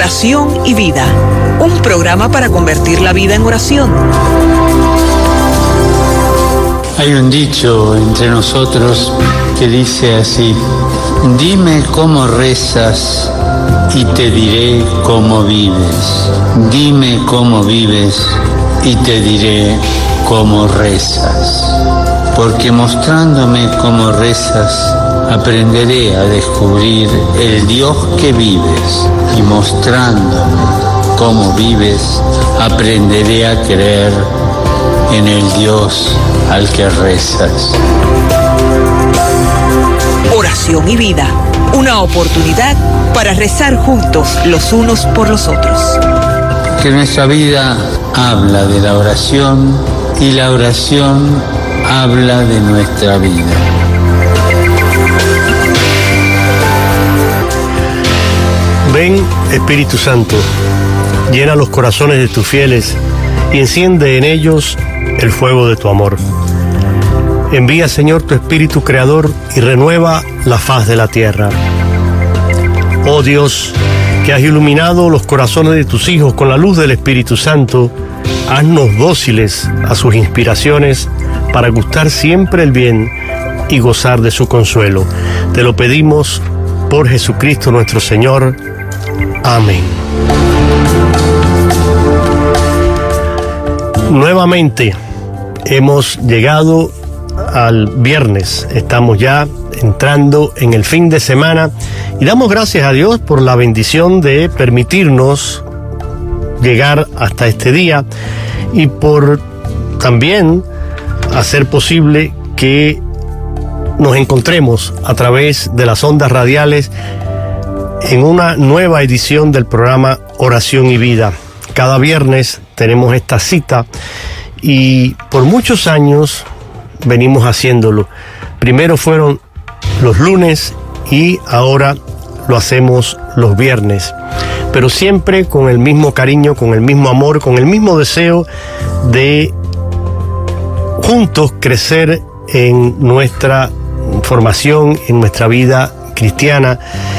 Oración y Vida, un programa para convertir la vida en oración. Hay un dicho entre nosotros que dice así: dime cómo rezas y te diré cómo vives. Dime cómo vives y te diré cómo rezas. Porque mostrándome cómo rezas, aprenderé a descubrir el Dios que vives. Y mostrándome cómo vives, aprenderé a creer en el Dios al que rezas. Oración y Vida, una oportunidad para rezar juntos los unos por los otros. Que nuestra vida habla de la oración y la oración habla de nuestra vida. Ven, Espíritu Santo, llena los corazones de tus fieles y enciende en ellos el fuego de tu amor. Envía, Señor, tu Espíritu Creador y renueva la faz de la tierra. Oh Dios, que has iluminado los corazones de tus hijos con la luz del Espíritu Santo, haznos dóciles a sus inspiraciones para gustar siempre el bien y gozar de su consuelo. Te lo pedimos por Jesucristo nuestro Señor. Amén. Nuevamente hemos llegado al viernes, estamos ya entrando en el fin de semana y damos gracias a Dios por la bendición de permitirnos llegar hasta este día y por también hacer posible que nos encontremos a través de las ondas radiales en una nueva edición del programa Oración y Vida. Cada viernes tenemos esta cita y por muchos años venimos haciéndolo. Primero fueron los lunes y ahora lo hacemos los viernes, pero siempre con el mismo cariño, con el mismo amor, con el mismo deseo de juntos crecer en nuestra formación, en nuestra vida cristiana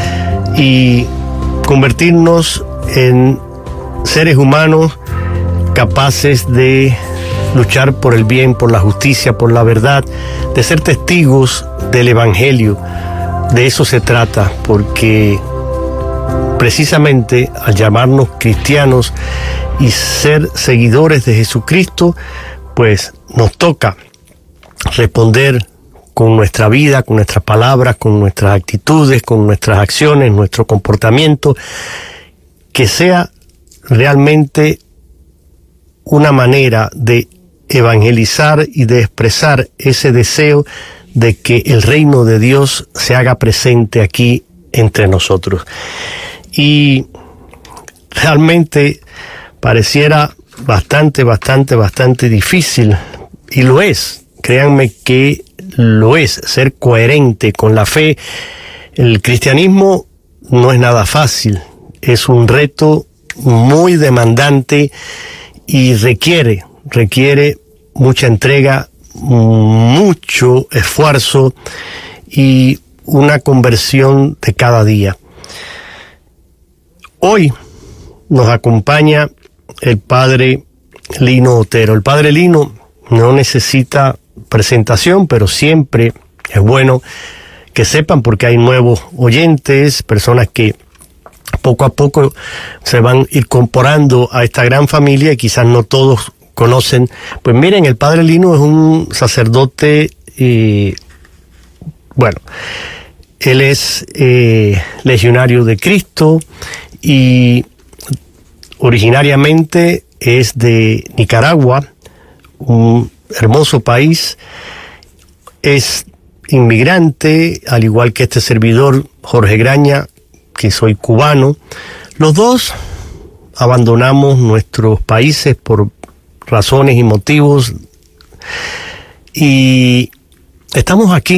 y convertirnos en seres humanos capaces de luchar por el bien, por la justicia, por la verdad, de ser testigos del Evangelio. De eso se trata, porque precisamente al llamarnos cristianos y ser seguidores de Jesucristo, pues nos toca responder con nuestra vida, con nuestras palabras, con nuestras actitudes, con nuestras acciones, nuestro comportamiento, que sea realmente una manera de evangelizar y de expresar ese deseo de que el reino de Dios se haga presente aquí entre nosotros. Y realmente pareciera bastante difícil, y lo es, créanme que lo es, ser coherente con la fe. El cristianismo no es nada fácil, es un reto muy demandante y requiere mucha entrega, mucho esfuerzo y una conversión de cada día. Hoy nos acompaña el padre Lino Otero. El padre Lino no necesita presentación, pero siempre es bueno que sepan, porque hay nuevos oyentes, personas que poco a poco se van incorporando a esta gran familia y quizás no todos conocen. Pues miren, el padre Lino es un sacerdote, bueno, él es legionario de Cristo y originariamente es de Nicaragua, un hermoso país. Es inmigrante, al igual que este servidor Jorge Graña, que soy cubano. Los dos abandonamos nuestros países por razones y motivos y estamos aquí